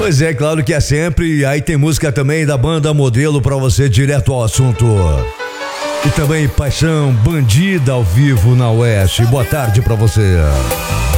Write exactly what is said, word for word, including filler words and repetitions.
Pois é, claro que é sempre. Aí tem música também da banda Modelo pra você, direto ao assunto. E também Paixão Bandida ao vivo na Oeste. Boa tarde pra você.